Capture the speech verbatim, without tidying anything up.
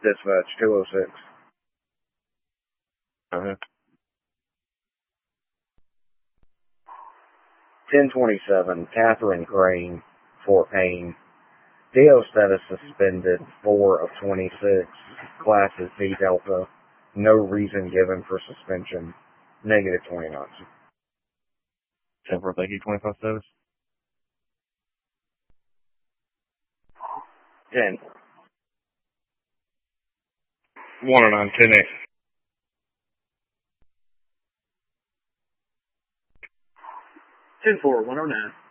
Dispatch two oh six. Uh-huh. ten twenty-seven, Catherine Crane, Fort Payne. D O status suspended, four of twenty-six. Classes B Delta. No reason given for suspension. Negative twenty knots. ten four, thank you, twenty-five status. ten. one oh nine, ten eight. ten four, one oh nine.